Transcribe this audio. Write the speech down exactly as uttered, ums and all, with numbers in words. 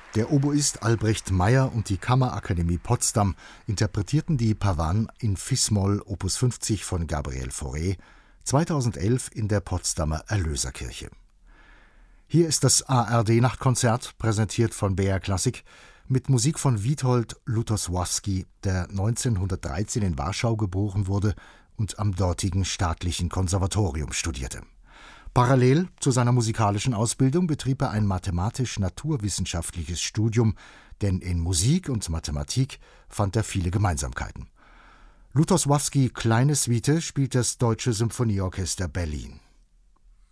Der Oboist Albrecht Meyer und die Kammerakademie Potsdam interpretierten die Pavane in Fis-Moll Opus fünfzig von Gabriel Fauré, zweitausendelf in der Potsdamer Erlöserkirche. Hier ist das A R D-Nachtkonzert, präsentiert von B R Klassik, mit Musik von Witold Lutosławski, der neunzehnhundertdreizehn in Warschau geboren wurde und am dortigen staatlichen Konservatorium studierte. Parallel zu seiner musikalischen Ausbildung betrieb er ein mathematisch-naturwissenschaftliches Studium, denn in Musik und Mathematik fand er viele Gemeinsamkeiten. Lutosławski Kleine Suite spielt das Deutsche Symphonieorchester Berlin.